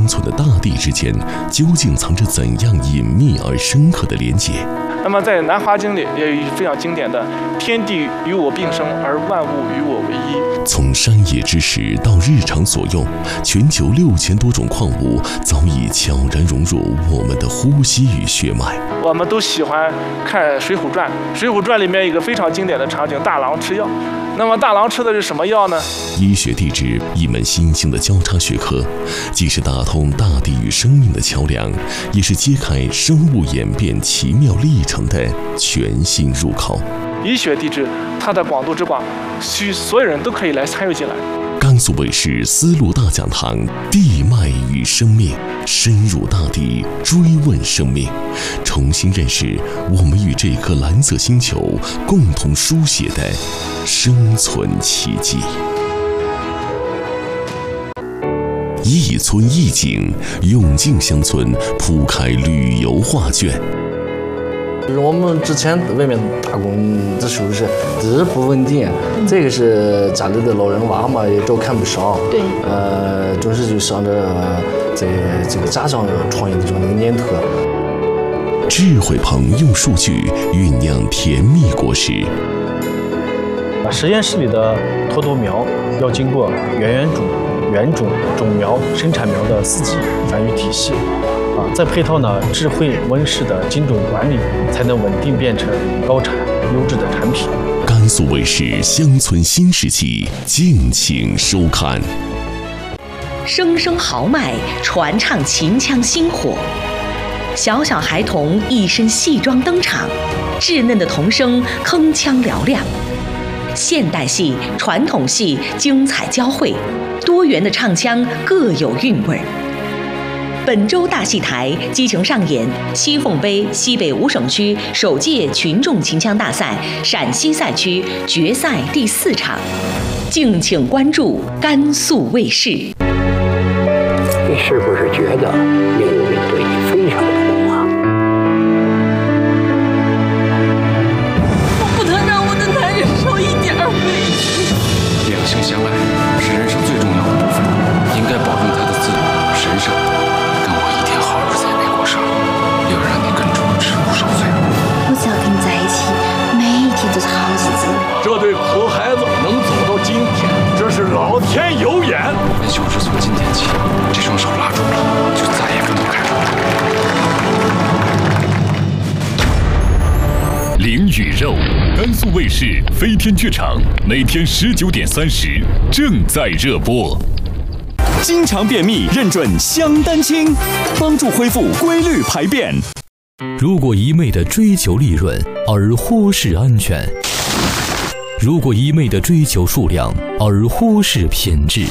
生存的大地之间，究竟藏着怎样隐秘而深刻的连结？ 那么在《南华经》里也有一非常经典的“天地与我并生，而万物与我为一”。 从山野之石到日常所用，全球6000多种矿物早已悄然融入我们的呼吸与血脉。 我们都喜欢看《水浒传》，《水浒传》里面有一个非常经典的场景，大郎吃药。那么大郎吃的是什么药呢？ 医学地质一门新兴的交叉学科，既是打通大地与生命的桥梁，也是揭开生物演变奇妙历程的全新入口。 医学地质它的广度之广，需所有人都可以来参与进来。 甘肃卫视丝路大讲堂，地脉与生命，深入大地，追问生命，重新认识我们与这颗蓝色星球共同书写的生存奇迹。一村一景，永靖乡村铺开旅游画卷。 我们之前外面打工的时候是日不稳定，这个是家里的老人娃嘛也照看不上， 对， 总是就想着在这个家乡创业的这种念头。 智慧棚用数据酝酿甜蜜果实。 实验室里的脱豆苗要经过原种、种苗、生产苗的4级繁育体系。再配套呢智慧温室的精准管理，才能稳定变成高产优质的产品。 甘肃卫视乡村新世纪，敬请收看。 声声豪迈，传唱秦腔薪火。小小孩童一身戏装登场，稚嫩的童声铿锵嘹亮。现代戏、传统戏精彩交汇，多元的唱腔各有韵味儿。本周大戏台激情上演西凤杯西北5省区首届群众秦腔大赛陕西赛区决赛第4场，敬请关注甘肃卫视。 你是不是觉得命运对你非常的不公？ 我不能让我的男人受一点儿委屈。 两性相爱是人生最重要的部分，应该保证他的自由神圣。跟我一天好日子也没过上，又让你跟着我吃苦受罪。 我只要跟你在一起，每一天都是好日子。 这对苦孩子能走到今天，这是老天有眼。 文秀是从今天起，这双手拉住了，就再也不能开出来。 灵与肉，甘肃卫视飞天剧场每天19点30正在热播。 经常便秘，认准香丹清，帮助恢复规律排便。 如果一味地追求利润而忽视安全，如果一味地追求数量而忽视品质，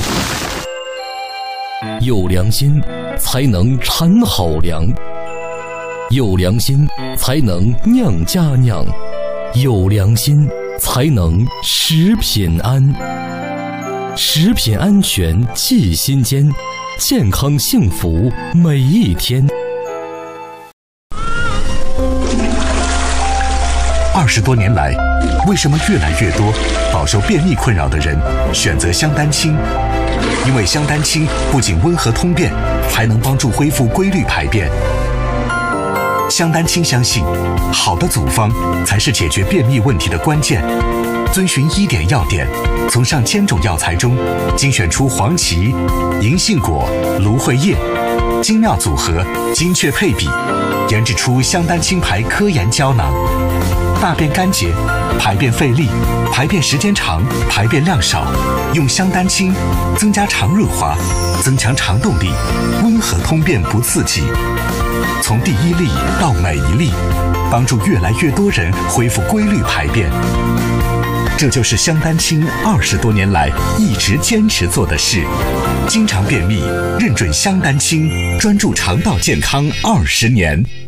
有良心才能产好粮，有良心才能酿家酿，有良心才能食品安。食品安全记心间，健康幸福每一天。 20多年来，为什么越来越多饱受便秘困扰的人选择香丹清？因为香丹清不仅温和通便，还能帮助恢复规律排便。香丹清相信，好的组方才是解决便秘问题的关键。遵循1点要点，从上千种药材中精选出黄芪、银杏果、芦荟叶，精妙组合，精确配比，研制出香丹清牌科研胶囊。大便干结、排便费力、排便时间长、排便量少，用香丹清增加肠润滑，增强肠动力，温和通便不刺激。从第1粒到每一粒，帮助越来越多人恢复规律排便。这就是香丹清20多年来一直坚持做的事。经常便秘，认准香丹清，专注肠道健康20年。